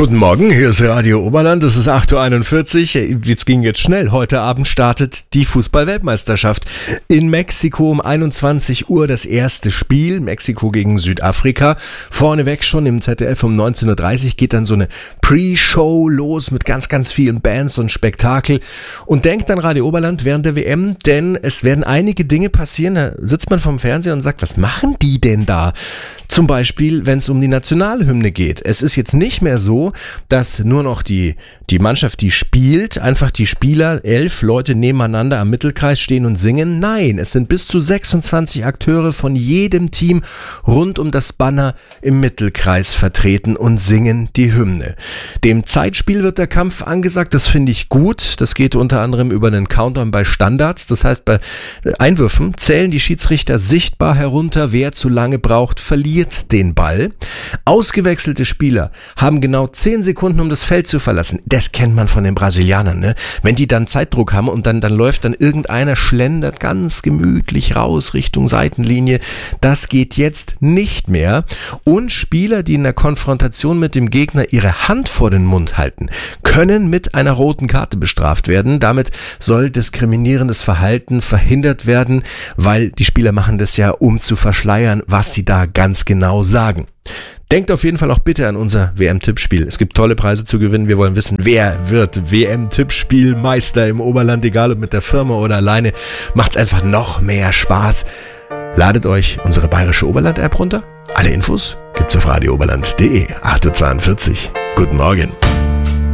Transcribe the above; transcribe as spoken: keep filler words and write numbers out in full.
Guten Morgen, hier ist Radio Oberland, es ist acht Uhr einundvierzig, jetzt ging jetzt schnell, heute Abend startet die Fußball-Weltmeisterschaft in Mexiko um einundzwanzig Uhr das erste Spiel, Mexiko gegen Südafrika, vorneweg schon im Z D F um neunzehn Uhr dreißig geht dann so eine Pre-Show los mit ganz, ganz vielen Bands und Spektakel und denkt an Radio Oberland während der W M, denn es werden einige Dinge passieren, da sitzt man vorm Fernseher und sagt, was machen die denn da? Zum Beispiel, wenn es um die Nationalhymne geht. Es ist jetzt nicht mehr so, dass nur noch die, die Mannschaft, die spielt, einfach die Spieler, elf Leute nebeneinander am Mittelkreis stehen und singen. Nein, es sind bis zu sechsundzwanzig Akteure von jedem Team rund um das Banner im Mittelkreis vertreten und singen die Hymne. Dem Zeitspiel wird der Kampf angesagt, das finde ich gut. Das geht unter anderem über einen Countdown bei Standards. Das heißt, bei Einwürfen zählen die Schiedsrichter sichtbar herunter, wer zu lange braucht, verliert den Ball. Ausgewechselte Spieler haben genau zehn Sekunden, um das Feld zu verlassen. Das kennt man von den Brasilianern, ne? Wenn die dann Zeitdruck haben und dann, dann läuft dann irgendeiner, schlendert ganz gemütlich raus Richtung Seitenlinie. Das geht jetzt nicht mehr. Und Spieler, die in der Konfrontation mit dem Gegner ihre Hand vor den Mund halten, können mit einer roten Karte bestraft werden. Damit soll diskriminierendes Verhalten verhindert werden, weil die Spieler machen das ja, um zu verschleiern, was sie da ganz genau sagen. Denkt auf jeden Fall auch bitte an unser W M-Tippspiel. Es gibt tolle Preise zu gewinnen. Wir wollen wissen, wer wird W M-Tippspielmeister im Oberland, egal ob mit der Firma oder alleine. Macht's einfach noch mehr Spaß. Ladet euch unsere bayerische Oberland-App runter. Alle Infos gibt's auf radio oberland punkt de. acht Uhr zweiundvierzig. Guten Morgen.